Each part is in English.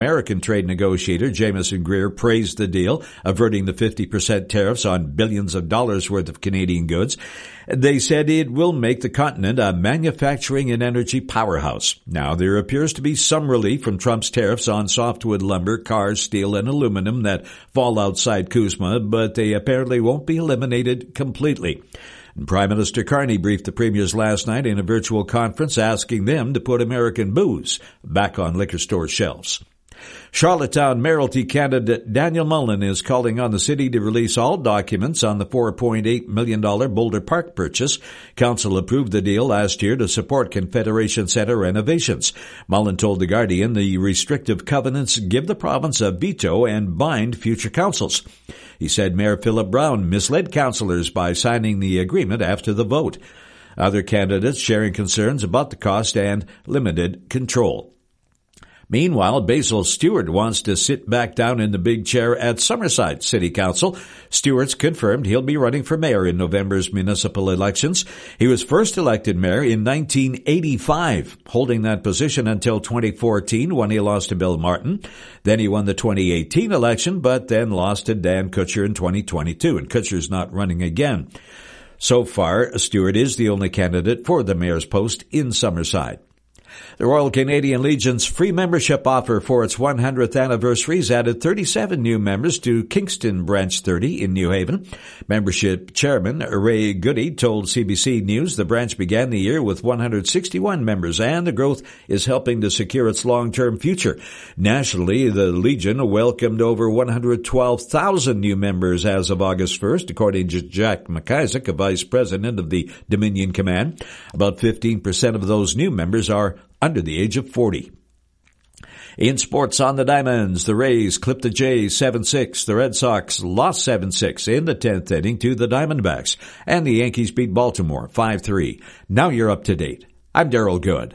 American trade negotiator Jameson Greer praised the deal, averting the 50% tariffs on billions of dollars worth of Canadian goods. They said it will make the continent a manufacturing and energy powerhouse. Now, there appears to be some relief from Trump's tariffs on softwood lumber, cars, steel, and aluminum that fall outside CUSMA, but they apparently won't be eliminated completely. Prime Minister Carney briefed the premiers last night in a virtual conference asking them to put American booze back on liquor store shelves. Charlottetown mayoralty candidate Daniel Mullen is calling on the city to release all documents on the $4.8 million Boulder Park purchase. Council approved the deal last year to support Confederation Center renovations. Mullen told The Guardian the restrictive covenants give the province a veto and bind future councils. He said Mayor Philip Brown misled councillors by signing the agreement after the vote. Other candidates sharing concerns about the cost and limited control. Meanwhile, Basil Stewart wants to sit back down in the big chair at Summerside City Council. Stewart's confirmed he'll be running for mayor in November's municipal elections. He was first elected mayor in 1985, holding that position until 2014 when he lost to Bill Martin. Then he won the 2018 election, but then lost to Dan Kutcher in 2022, and Kutcher's not running again. So far, Stewart is the only candidate for the mayor's post in Summerside. The Royal Canadian Legion's free membership offer for its 100th anniversary has added 37 new members to Kingston Branch 30 in New Haven. Membership chairman Ray Goody told CBC News the branch began the year with 161 members, and the growth is helping to secure its long-term future. Nationally, the Legion welcomed over 112,000 new members as of August 1st, according to Jack McIsaac, a vice president of the Dominion Command. About 15% of those new members are under the age of 40. In sports on the Diamonds, the Rays clipped the Jays 7-6. The Red Sox lost 7-6 in the 10th inning to the Diamondbacks. And the Yankees beat Baltimore 5-3. Now you're up to date. I'm Daryl Good.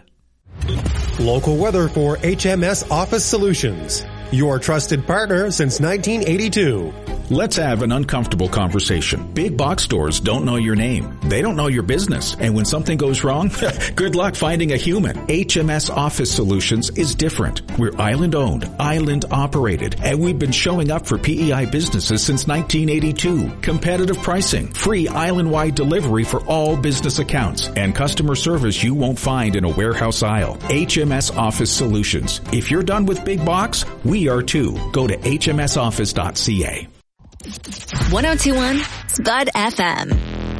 Local weather for HMS Office Solutions. Your trusted partner since 1982. Let's have an uncomfortable conversation. Big box stores don't know your name. They don't know your business. And when something goes wrong, good luck finding a human. HMS Office Solutions is different. We're island owned, island operated, and we've been showing up for PEI businesses since 1982. Competitive pricing, free island-wide delivery for all business accounts, and customer service you won't find in a warehouse aisle. HMS Office Solutions. If you're done with big box, we are too. Go to hmsoffice.ca. 1021 Spud FM.